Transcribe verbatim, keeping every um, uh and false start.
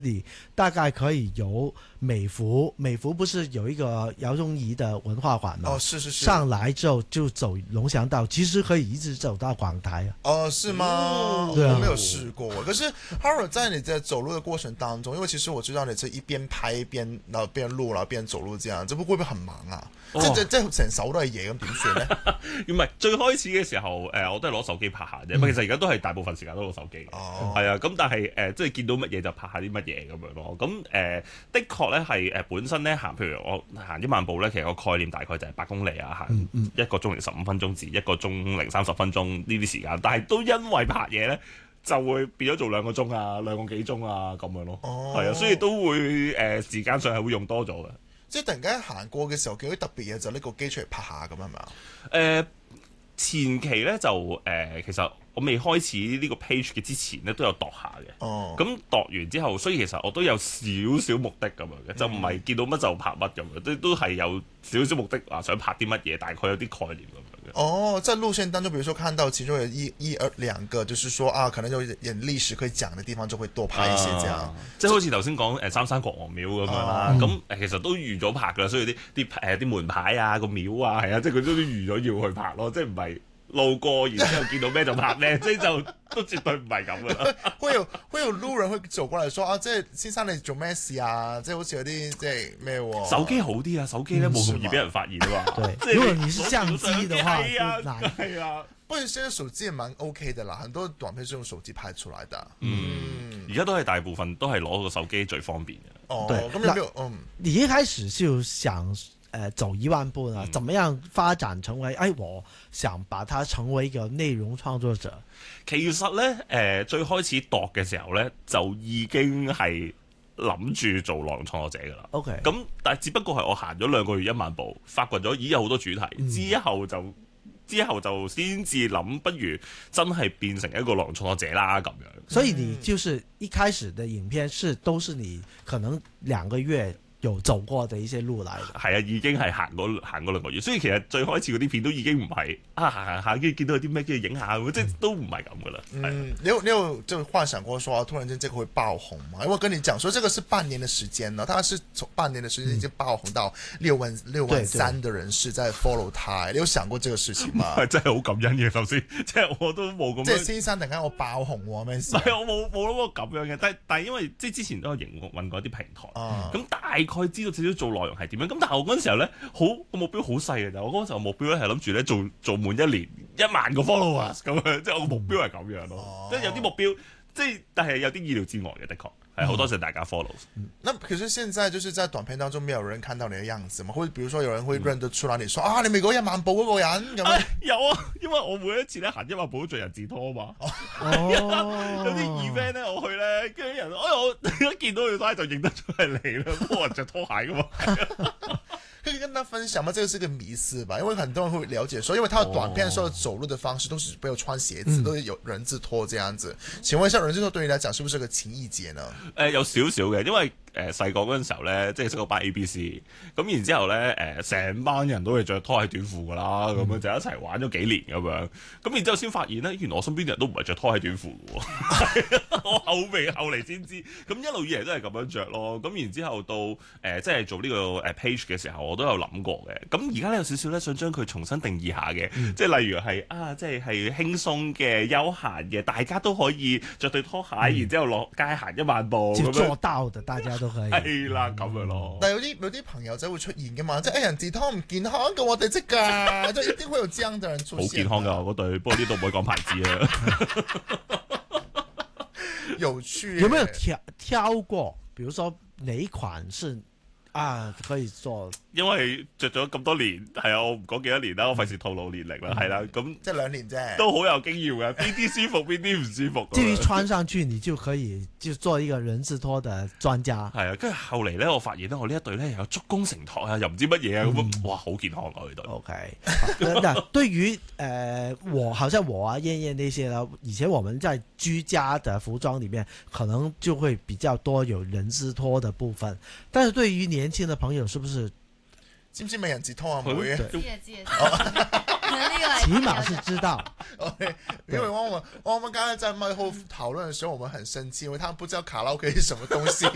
你大概可以由美孚，美孚不是有一个姚宗仪的文化馆吗？ 哦，是是是。 上来之后就走龍翔道，其實可以一直走到廣台啊。 哦，是嗎？ 嗯、對啊， 我沒有試過。可是 Harold 在你在走路的過程當中，因為其實我知道你這一邊拍一邊，然後邊錄，然後邊走路這樣，這會唔會很忙啊？哦、即係即係成手都係嘢咁點算咧？ 唔係最開始嘅時候，誒、呃、我都係攞手機拍下啫。嗯、其實而家都係大部分時間都攞手機。哦，係啊。咁但係誒、呃，即係見到乜嘢就拍下啲乜嘢咁樣咯。咁誒、呃，的確咧係誒本身咧行，譬如我行一萬步咧，其實個概念大概就係八公里啊，行一個鐘零十五分鐘至一個鐘零三十分鐘呢啲時間。但係都因為拍嘢咧，就會變咗做兩個鐘啊，兩個幾鐘啊咁樣咯。哦，係啊，所以都會誒、呃、時間上係會用多咗嘅。 即係突然間行過嘅時候，見到啲特別嘢就拎個機出嚟拍下咁係咪啊？ 誒、呃、前期咧就誒、呃、其實我未開始呢個 page 嘅之前咧都有度下嘅。哦，咁度完之後，所以其實我都有少少目的咁樣嘅，嗯、就唔係見到乜就拍乜咁樣，都都係有少少目的話想拍啲乜嘢，大概有啲概念咁樣嘅。 哦，在路線當中，比如說看到其中有一一二兩個，就是說啊，可能有點歷史可以講嘅地方，就會多拍一些這樣。啊、 即係好似頭先講誒三山國王廟咁樣啦，咁誒、啊、其實都預咗拍㗎，所以啲啲誒啲門牌啊個廟啊係啊，即係佢都預咗要去拍咯，即係唔係路過然之後見到咩就拍咩，即係就都絕對唔係咁噶啦。 會有會有路人會走過嚟說啊，即係先生你做咩事啊？即係好似有啲即係咩喎？ 手機好啲啊，手機咧冇咁易俾人發現啊嘛。 對，如果你是相機嘅話， 係啊，係啊。 不過現在手機也蠻 OK 的啦，很多短片是用手機拍出來的。嗯， 而家都係大部分都係攞個手機最方便嘅。 哦， 對， 咁有沒有？嗯， 你一開始就想。誒、呃、走一萬步呢？怎麼樣發展成為？哎，我想把它成為一個內容創作者。 其實呢，誒、呃、最開始度嘅時候呢，就已經係諗住做內容創作者㗎啦。OK，咁但係只不過係我行咗兩個月一萬步，發掘咗已經有好多主題，嗯、之後就之後就先至諗，不如真係變成一個內容創作者啦咁樣。 所以你就是一開始的影片是都是你可能兩個月有走過的一些路嚟嘅， 係啊，已經係行過行過兩個月，所以其實最開始嗰啲片都已經唔係啊行行下，跟住見到有啲咩跟住影下，即係都唔係咁噶啦。 嗯，你有你有就幻想過說、啊、突然間這個會爆紅嘛？因為我跟你講說，這個是半年的時間呢，它是從半年的時間已經爆紅到六萬六萬三的人士在 follow 他，你有想過這個事情嗎？ 真係好感恩嘅，首先即係我都冇咁。 即係先生突然間我爆紅喎咩事？ 唔係我冇冇諗過咁樣嘅，但係但係因為即係之前都有營運過一啲平台，咁、啊、大概知道少少做內容係點樣。咁但係我嗰陣時候咧，好個目標好細嘅就，我嗰陣時候目標咧係諗住咧做做滿一年一萬個 followers 咁樣，即係我個目標係咁樣咯。哦、即係有啲目標，即係但係有啲意料之外嘅，的確係好多謝大家 follow。 嗯，那可是現在就是在短片當中，沒有人看到你嘅樣子嘛？會，比如說有人會認得出來，你說、嗯、啊，你未嗰一萬步嗰個人咁、哎。 有啊，因為我每一次咧行一萬步都着人字拖嘛。哦，有啲 event 咧我去咧，跟住人，哎我一見到佢拉就認得出係你啦，冇人着拖鞋噶嘛。 可以跟他分享嗎？這個是個迷思吧，因為很多人會了解說，因為他的短片時候走路的方式都是沒有穿鞋子，哦、都是有人字拖這樣子。請問一下，人字拖對你來講是不是個情意結呢？誒、 呃，有少少嘅，因為誒細個嗰陣時候咧，即係識個班 A B C，咁然之後咧，誒、呃、成班人都係着拖鞋短褲噶啦，咁、嗯、樣就一齊玩咗幾年咁樣，咁然之後先發現咧，原來我身邊嘅人都唔係着拖鞋短褲嘅，我後尾後嚟先知，咁一路以嚟都係咁樣着咯。咁然之後到誒、呃、即係做呢個誒 page 嘅時候，我都有諗過嘅。咁而家咧有少少咧想將佢重新定義下嘅，嗯、即係例如係啊，即係係輕鬆嘅、休閒嘅，大家都可以着對拖鞋，嗯、然之後落街行一萬步咁樣做到嘅，大家。 係啦，咁樣咯。 但係有啲有啲朋友仔會出現嘅嘛，即係誒人字拖唔健康嘅，我哋識㗎，即係一定會有這樣嘅人出現。 好健康㗎嗰對，不過呢度唔可以講牌子啊。 有趣， 有沒有挑挑過？比如說哪一款是啊可以做？ 因為着咗咁多年，係啊，我唔講幾多年啦，我費事透露年齡啦，係啦，咁即係兩年啫， 都好有經驗嘅，邊啲舒服邊啲唔舒服。 至於穿上去，你就可以就做一個人字拖嘅專家。 係啊，跟住後嚟咧，我發現咧，我呢一對咧又有足弓承托啊，又唔知乜嘢啊，咁、嗯、哇，好健康啊呢對。 OK，那對於誒、呃、我，好像我啊、燕燕那些啦，以前我們在居家的服裝裡面，可能就會比較多有人字拖的部分，但是對於年輕的朋友，是不是？ 知唔知咩人字拖啊？妹， 知啊知啊， 起碼是知道。 OK，因為我們我們剛才在麥後討論的時候，我們很生氣，因為他們不知道卡拉 OK 是什麼東西。